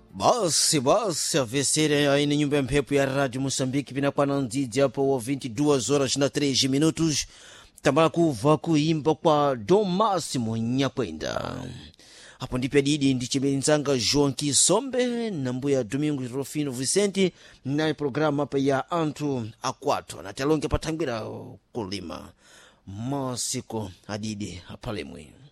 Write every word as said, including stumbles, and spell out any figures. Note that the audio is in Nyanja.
Basi basi avesere aina nyumba ya mpepo ya Rádio Moçambique vinakwana ndzidzi hapo wa vinte e duas horas na treze minutos. Tambala kuva kuimba kwa Dom Máximo Nyakwenda. Hapo ndipo didi ndichimenzanga João Kisombe na mbuya Domingo Rofino Vicente na programa hapa ya Antu Akwato na talonge patangira kulima masiko adidi hapalemwe.